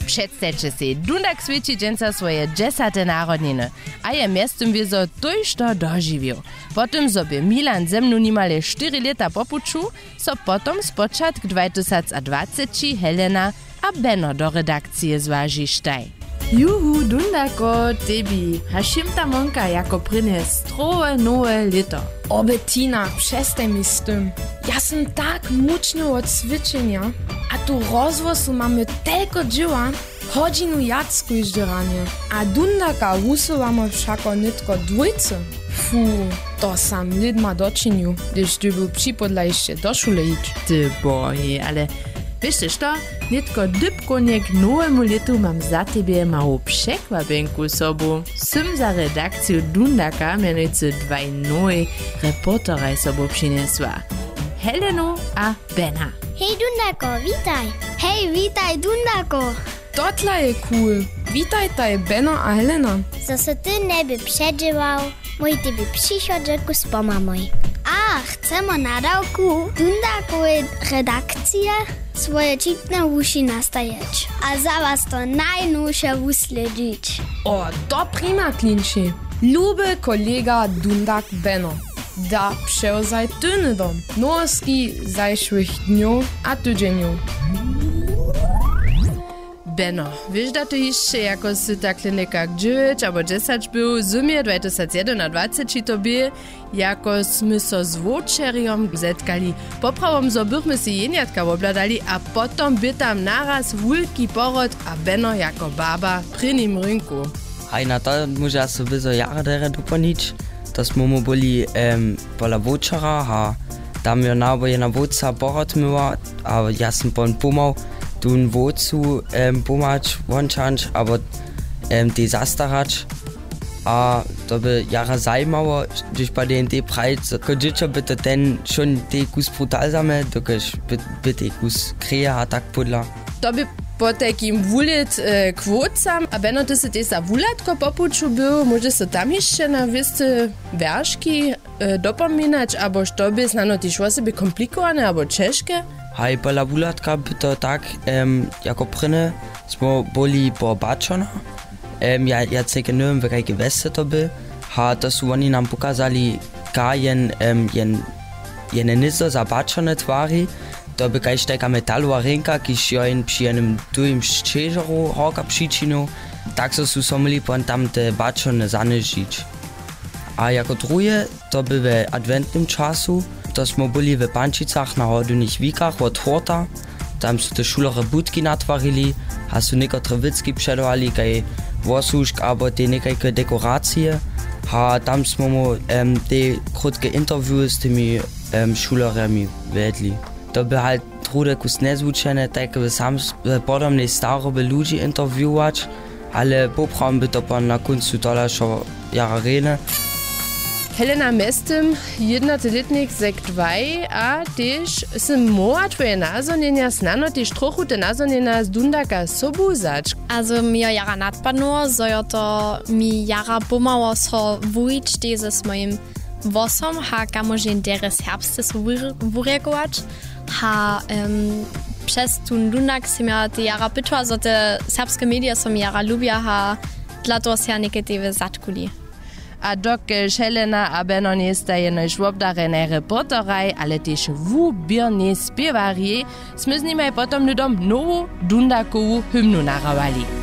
Przedstawcie si, Dundak swieci dżęca swoje 10. narodniny, a je miestem wiezo tojšto dožiwił. Potem sobie Milan ze mną nimale 4 lata popuczu, so potom z początku 2020 Helena a Benno do redakcji zwažištaj. Juhu, Dundako, tebi, hašim ta monka jako prynie stroje nowe lito. O Bettina, przestań mi z tym. Ja sam tak mučny od cvičenia, a tu rozwozu mamy tylko dzieła, godzinu jacku iżdżeranie. A Dundaka usuwamy wszako nitko dwójce. Fu, to sam lid ma dočiniu, gdyż ty był przypodlejście do szule iść. Ty boje, ale wiesz co? Nitko dybkoniek nowemu letu mam za tebie małą przekwabenku sobu. Sym za redakcję Dundaka mianujcy dwaj nowe reporteraj sobu przyniesła. Helenu a Bena. Hej Dundako, witaj! Hej, witaj Dundako! Totla je cool. Witajtaj Benno a Helena. Zase ty neby przedziwał, mój tebe przyszło rzeku spomamoj. A, chcemy nadałku Dundakowej redakcje swoje čitne uši nastajeć. A za was to najnowsze usledzić. O, to prima klinči. Lube kolega Dundak Benno. Da przełzaj tyny dom. Noski zajszłych dniów a tydzieniów. Benno, wiesz, da to jeszcze jako si takle nekak 9 albo 10 był, zimie 2021 to by, jako sme so z voucherijom zetkali. Poprawom so bychmy si jeniatka obladali, a potom by tam naraz wulki porod a Benno jako baba pri nim rynku. Hej, na to może sobie so jara dere doponić. To smo mu byli pola vouchera, a tam jo nabo jedna voucha porod myła, a ja sam pon pomał, tun wozu pomać, włączać, albo die zastarać. A to by jara zajmało, gdyż bei den die Preis, kodzieczo by to ten schon die kus brutal same, dokaż by die kus kreja a tak podla. To by po takim wulet kwocam, a Benno, ty si tesa wulatko popuczu był, może se tam jeszcze na wiste wierszki dopominać, albo što by znano ty szło sobie komplikowane, albo ciężkie? Hej, pola wulatka by to tak, jako pryny, smo boli po baczona. Ja ceke nie wiem, w jakiej weste to by, a to su oni nam pokazali ka jene nizo za baczone twari, to by kaž taka metalowa ręka, kiž jo przy jenym tuim szczerzeru hoka przyczynu, tak so su somili pon tam te baczone zanyžić. A jako drugie, to by w adwentnym czasu, to smo byli w Pančicach na hodnych wikach od Horta, tam su te šulere budki natwarili, a su nekotre wicki předovali, kaj wosušk, abo te nekajke dekoracje, a tam smo mu te krótkie interviewy z tymi šulerami vedli. To by halt trude kus nezvučene, tak by sam podobne starobe ludzi intervjuwać, ale poprawom by to pan na koncu tola šo jara rene. Helena mestem, 11-letnik zek 2, a tež se moja tvoje nazornjenja snano tež trochu te nazornjenja z Dundaka sobuzać. Also mir jara nadpadno, so jo to mi jara pomało so wujić deze s mojim wosom, ha kamožen deres herbstes wurekować, ha przez tun Dundak si mi te jara pytła, so te serbske media som jara lubia, ha dla to se neke teve zatkuli. A dokelž Helena a Benno nestaje než obdarené reporteraj, ale tež wubirne spiewarje, sme z nimaj potom ľudom novú Dundakovu hymnu naravali.